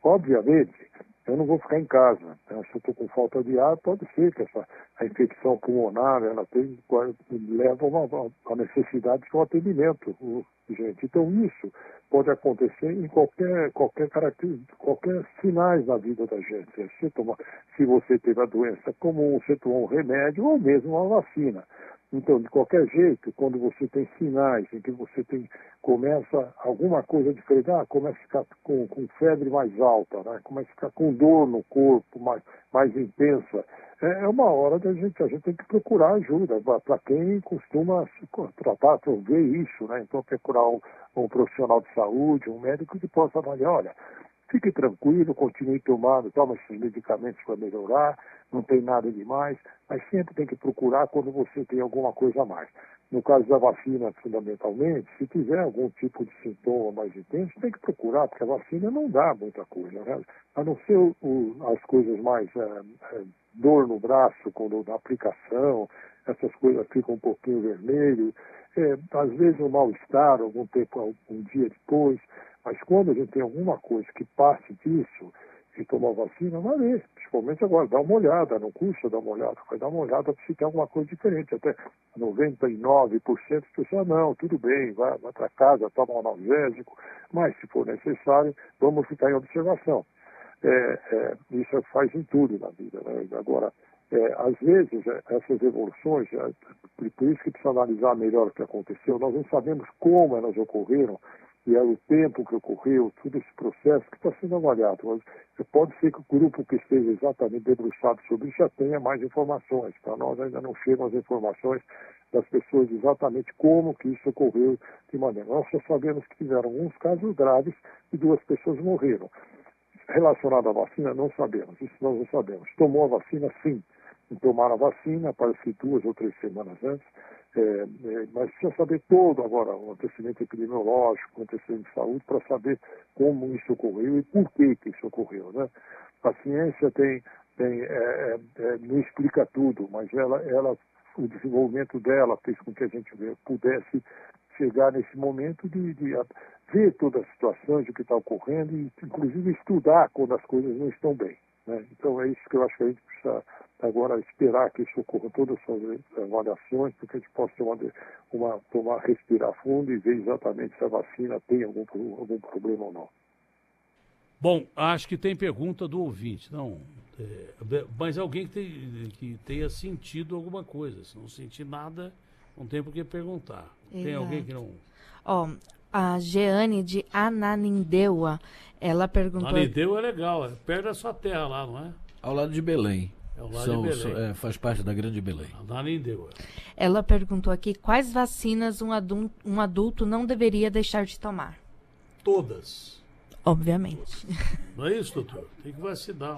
Obviamente, eu não vou ficar em casa. Né? Se eu estou com falta de ar, pode ser que a infecção pulmonar leva a necessidade de um atendimento urgente. Então, isso pode acontecer em qualquer característica, qualquer sinais na vida da gente. Se você teve a doença comum, você tomou um remédio ou mesmo uma vacina. Então, de qualquer jeito, quando você tem sinais em que você começa alguma coisa diferente, começa a ficar com febre mais alta, né? Começa a ficar com dor no corpo mais intensa, é uma hora a gente tem que procurar ajuda para quem costuma se tratar, ver isso, né? Então, procurar um profissional de saúde, um médico que possa avaliar, olha, fique tranquilo, continue tomando, toma esses medicamentos para melhorar, não tem nada demais, mas sempre tem que procurar quando você tem alguma coisa a mais. No caso da vacina, fundamentalmente, se tiver algum tipo de sintoma mais intenso, tem que procurar, porque a vacina não dá muita coisa, né? A não ser as coisas mais dor no braço, quando na aplicação, essas coisas ficam um pouquinho vermelho, às vezes um mal-estar, algum tempo, um dia depois, mas quando a gente tem alguma coisa que passe disso e tomar vacina, vai ver. Principalmente agora, dá uma olhada, não custa dar uma olhada, vai dar uma olhada para se tem alguma coisa diferente. Até 99% das pessoas, não, tudo bem, vai para casa, toma um analgésico, mas se for necessário, vamos ficar em observação. Isso faz em tudo na vida, né? Agora, às vezes, essas evoluções, por isso que precisa analisar melhor o que aconteceu, nós não sabemos como elas ocorreram, e é o tempo que ocorreu, todo esse processo que está sendo avaliado. Mas pode ser que o grupo que esteja exatamente debruçado sobre isso já tenha mais informações. Para nós ainda não chegam as informações das pessoas exatamente como que isso ocorreu de maneira. Nós só sabemos que tiveram alguns casos graves e 2 pessoas morreram. Relacionado à vacina, não sabemos. Isso nós não sabemos. Tomou a vacina, sim. Tomaram a vacina, parece 2 ou 3 semanas antes, mas precisa saber todo agora o acontecimento epidemiológico, o acontecimento de saúde, para saber como isso ocorreu e por que isso ocorreu, né? A ciência não explica tudo, mas o desenvolvimento dela fez com que a gente pudesse chegar nesse momento de ver todas as situações, o que está ocorrendo e, inclusive, estudar quando as coisas não estão bem, né? Então, é isso que eu acho que a gente precisa agora esperar que isso ocorra, todas essas avaliações, para que a gente possa respirar fundo e ver exatamente se a vacina tem algum problema ou não. Bom, acho que tem pergunta do ouvinte, não, mas alguém que tenha sentido alguma coisa. Se não sentir nada, não tem por que perguntar. Exato. Tem alguém que não... A Jeane de Ananindeua, ela perguntou... Ananindeua é legal, é perto da sua terra lá, não é? Ao lado de Belém. É ao lado de Belém. Faz parte da Grande Belém. Ananindeua. Ela perguntou aqui quais vacinas um adulto não deveria deixar de tomar. Todas. Obviamente. Não é isso, doutor? Tem que vacinar.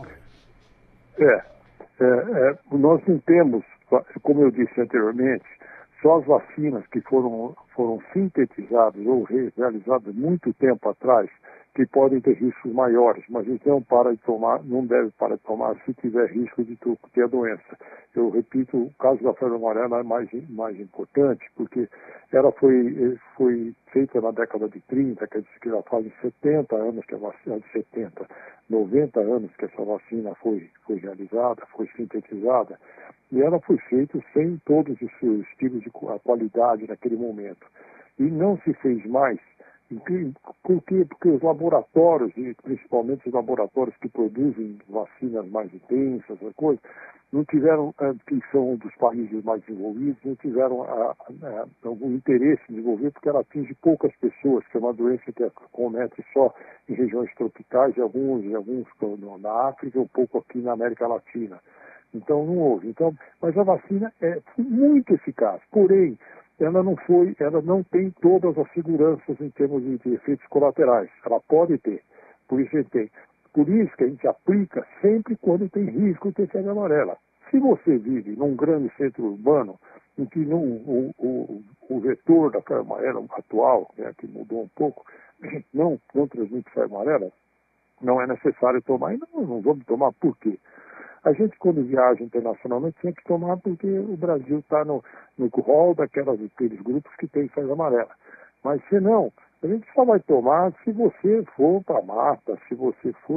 Nós não temos, como eu disse anteriormente, só as vacinas que foram sintetizadas ou realizadas muito tempo atrás, que podem ter riscos maiores, mas a gente não deve parar de tomar se tiver risco de ter a doença. Eu repito, o caso da febre amarela é mais importante, porque ela foi feita na década de 30, quer dizer que já fazem 70 anos que a vacina, 70, 90 anos que essa vacina foi realizada, foi sintetizada, e ela foi feita sem todos os seus estilos de qualidade naquele momento. E não se fez mais. Por quê? Porque os laboratórios, e principalmente os laboratórios que produzem vacinas mais intensas, não tiveram, que são dos países mais desenvolvidos, não tiveram algum interesse em desenvolver, porque ela atinge poucas pessoas, que é uma doença que acomete só em regiões tropicais, e alguns na África e um pouco aqui na América Latina. Então não houve. Mas a vacina é muito eficaz, porém, ela não tem todas as seguranças em termos de efeitos colaterais. Ela pode ter, por isso que a gente aplica sempre quando tem risco de ter febre amarela. Se você vive num grande centro urbano, em que o vetor da febre amarela atual, que mudou um pouco, não transmite febre amarela, não é necessário tomar. E não vamos tomar por quê? A gente, quando viaja internacionalmente, tinha que tomar porque o Brasil está no rol daqueles grupos que tem febre amarela. Mas, se não, a gente só vai tomar se você for para a mata, se você for